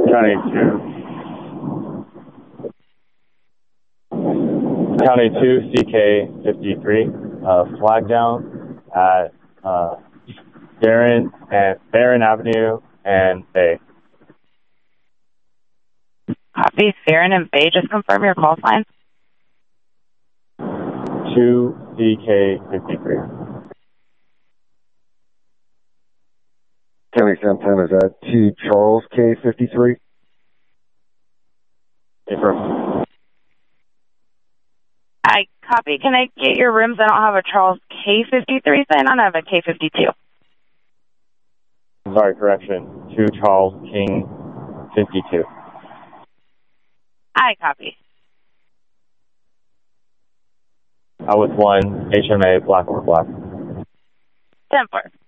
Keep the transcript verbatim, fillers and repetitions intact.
County two. County two, C K fifty-three. Uh, flag down at uh, Barron and Barron Avenue and Bay. Copy. Barron and Bay. Just confirm your call sign. two C K fifty-three. County Santana, is that two Charles K fifty-three? April. I copy. Can I get your rooms? I don't have a Charles K fifty-three sign on. I have a K fifty-two. Sorry, correction. two Charles King fifty-two. I copy. I was one H M A black over black. ten four.